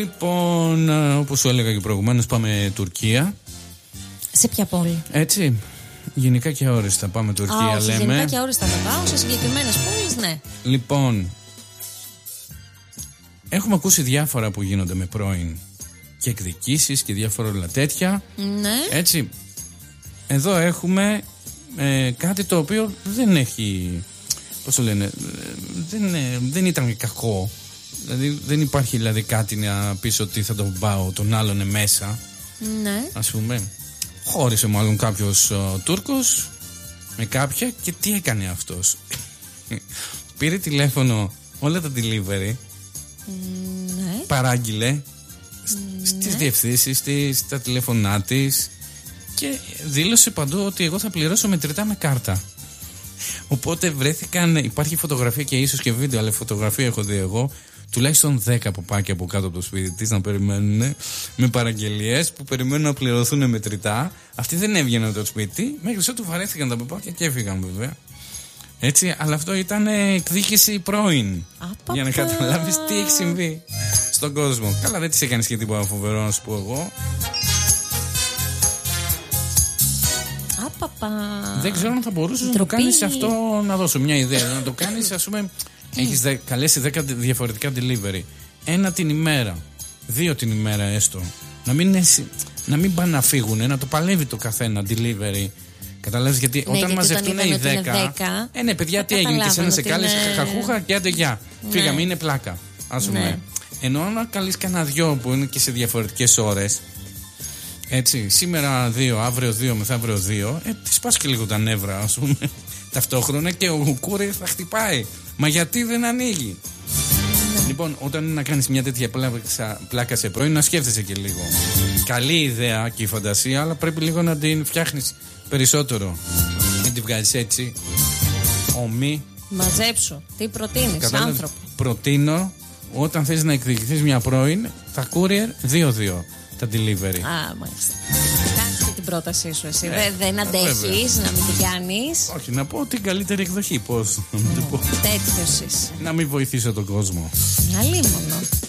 Λοιπόν, όπως σου έλεγα και προηγουμένως, πάμε Τουρκία. Σε ποια πόλη? Έτσι, γενικά και αόριστα πάμε Τουρκία, όχι, λέμε. Γενικά και αόριστα θα πάω, σε συγκεκριμένες πόλεις, ναι. Λοιπόν, έχουμε ακούσει διάφορα που γίνονται με πρώην και εκδικήσεις και διάφορα όλα τέτοια. Ναι. Έτσι, εδώ έχουμε κάτι το οποίο δεν έχει, πώς το λένε, δεν ήταν κακό. Δηλαδή δεν υπάρχει δηλαδή κάτι να πεις ότι θα τον πάω τον άλλον μέσα. Ναι. Ας πούμε, χώρισε μάλλον κάποιος Τούρκος με κάποια και τι έκανε αυτός? Πήρε τηλέφωνο όλα τα delivery, Ναι. παράγγειλε στις διευθύνσεις της, στα τηλέφωνά της και δήλωσε παντού ότι εγώ θα πληρώσω μετρητά με κάρτα. Οπότε βρέθηκαν, υπάρχει φωτογραφία και ίσως και βίντεο, αλλά φωτογραφία έχω δει εγώ, τουλάχιστον 10 παπάκια από κάτω από το σπίτι της να περιμένουν με παραγγελίες που περιμένουν να πληρωθούν μετρητά. Αυτοί δεν έβγαιναν από το σπίτι μέχρι ότου βαρέθηκαν τα παπάκια και έφυγαν βέβαια. Έτσι, αλλά αυτό ήταν εκδίκηση πρώην. Για να καταλάβεις τι έχει συμβεί στον κόσμο. Καλά, δεν της έκανες και τίποτα φοβερό να σου πω εγώ. Δεν ξέρω αν θα μπορούσες να το κάνεις αυτό, να δώσω μια ιδέα. Να το κάνεις, ας πούμε, έχεις καλέσει 10 διαφορετικά delivery. Ένα την ημέρα, 2 την ημέρα έστω. Να μην πάνε να φύγουν, να το παλεύει το καθένα delivery. Καταλάβεις, γιατί όταν μαζευτούν οι 10. Ναι, παιδιά, τι έγινε? Και σένα σε κάλεσε χαχαχούχα και άντε γεια. Φύγαμε, είναι πλάκα. Ας πούμε. Ενώ να καλείς κανένα δυο που είναι και σε διαφορετικές ώρες. Έτσι, σήμερα 2, αύριο 2, μεθαύριο 2, τη σπάς και λίγο τα νεύρα, ας πούμε. Ταυτόχρονα και ο courier θα χτυπάει. Μα γιατί δεν ανοίγει? Λοιπόν, όταν είναι να κάνεις μια τέτοια πλάκα σε πρώην, να σκέφτεσαι και λίγο. Καλή ιδέα και η φαντασία, αλλά πρέπει λίγο να την φτιάχνεις περισσότερο. Μην τη βγάζεις έτσι ομή. Μαζέψου. Τι προτείνεις, άνθρωπο? Προτείνω, όταν θες να εκδικηθείς μια πρώην, τα courier 2-2. Τα delivery. Μάλιστα. Κάνεις και την πρότασή σου εσύ. Δεν αντέχεις να μην την κάνεις? Όχι, να πω την καλύτερη εκδοχή. Πώς να μην το πω? Τέτοιος είσαι. Να μην βοηθήσω τον κόσμο. Αλίμονο.